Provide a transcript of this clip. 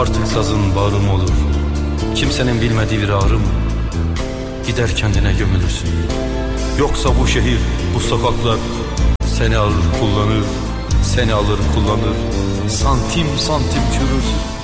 Artık sazın bağrım olur, kimsenin bilmediği bir ağrım. Gider kendine gömülürsün. Yoksa bu şehir, bu sokaklar seni alır kullanır, seni alır kullanır, santim santim çürürsün.